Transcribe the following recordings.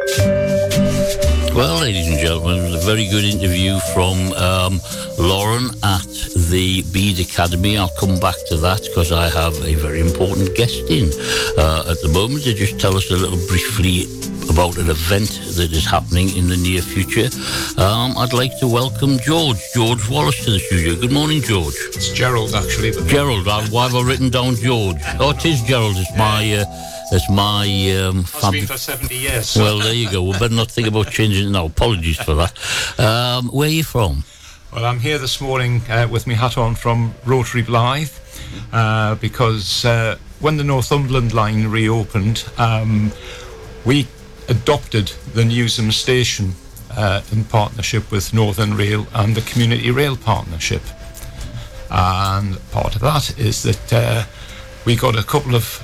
Well, ladies and gentlemen, it was a very good interview from Lauren at the Bede Academy. I'll come back to that because I have a very important guest in at the moment to just tell us a little briefly about an event that is happening in the near future. I'd like to welcome George Wallace to the studio. Good morning, George. It's Gerald, actually. But Gerald, why have I written down George? Oh, it is Gerald. It's my... It's been for 70 years. Well, there you go. We better not think about changing it now. Apologies for that. Where are you from? Well, I'm here this morning with my hat on from Rotary Blythe because when the Northumberland line reopened, we adopted the Newsham station in partnership with Northern Rail and the Community Rail Partnership. And part of that is that we got a couple of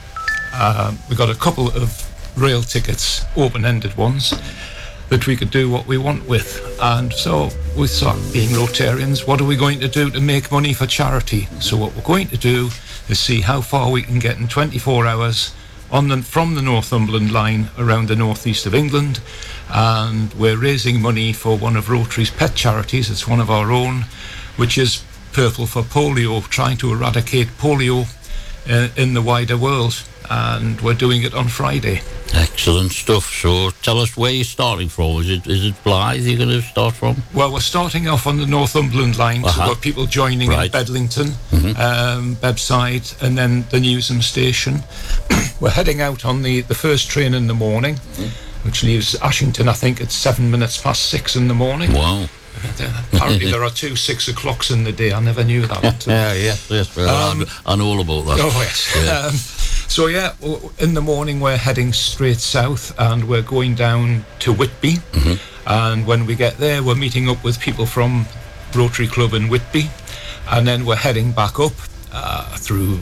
rail tickets, open-ended ones, that we could do what we want with. And so we thought, being Rotarians, what are we going to do to make money for charity? So what we're going to do is see how far we can get in 24 hours from the Northumberland line around the northeast of England. And we're raising money for one of Rotary's pet charities. It's one of our own, which is Purple for Polio, trying to eradicate polio in the wider world. And we're doing it on Friday. Excellent stuff. So tell us where you're starting from. Is it Blythe you're going to start from? Well, we're starting off on the Northumberland line. So we've got people joining in Bedlington, Bebside, and then the Newsham station. We're heading out on the first train in the morning, which leaves Ashington, I think, at 6:07 in the morning. Wow. Apparently there are 2 6 o'clocks in the day. I never knew that. Yes. Well, I know all about that. Oh, yes. Yeah. So, in the morning we're heading straight south and we're going down to Whitby. And when we get there, we're meeting up with people from Rotary Club in Whitby. And then we're heading back up through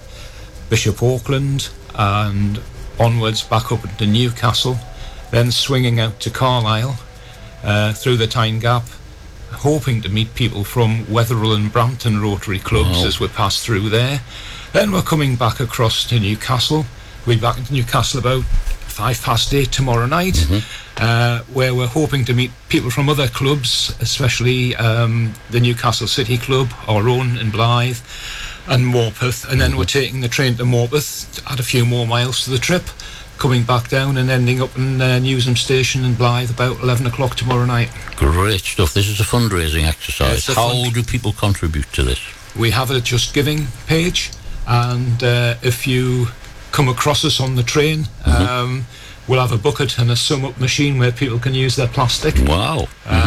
Bishop Auckland and onwards back up into Newcastle, then swinging out to Carlisle through the Tyne Gap, hoping to meet people from Wetherell and Brampton Rotary Clubs as we pass through there. Then we're coming back across to Newcastle. We'll be back into Newcastle about 8:05 tomorrow night, where we're hoping to meet people from other clubs, especially the Newcastle City Club, our own in Blythe, and Morpeth. And then we're taking the train to Morpeth to add a few more miles to the trip, coming back down and ending up in Newsham station in Blythe about 11 o'clock tomorrow night. Great stuff. This is a fundraising exercise. How do people contribute to this? We have a Just Giving page, and if you come across us on the train, we'll have a bucket and a sum-up machine where people can use their plastic. Wow.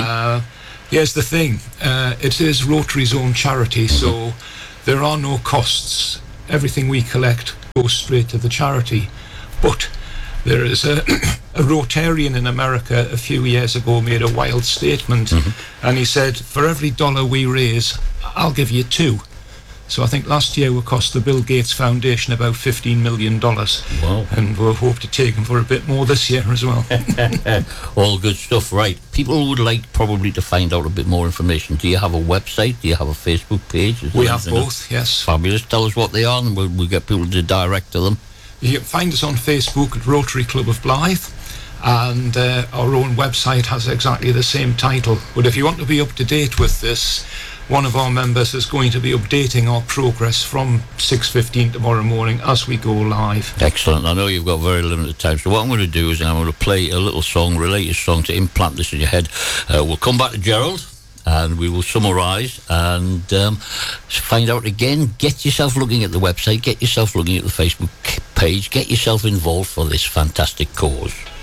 Here's the thing. It is Rotary's own charity, so there are no costs. Everything we collect goes straight to the charity. But there is a Rotarian in America a few years ago made a wild statement, and he said, for every dollar we raise, I'll give you 2. So I think last year we cost the Bill Gates Foundation about $15 million. Wow. And we'll hope to take them for a bit more this year as well. All good stuff. Right. People would like probably to find out a bit more information. Do you have a website? Do you have a Facebook page? We have both, yes. Fabulous. Tell us what they are and we'll get people to direct to them. You can find us on Facebook at Rotary Club of Blythe, and our own website has exactly the same title. But if you want to be up to date with this, one of our members is going to be updating our progress from 6:15 tomorrow morning as we go live. Excellent. I know you've got very limited time, so what I'm going to do is I'm going to play a little song, related song, to implant this in your head. We'll come back to Gerald and we will summarise and find out again. Get yourself looking at the website, get yourself looking at the Facebook page, get yourself involved for this fantastic cause.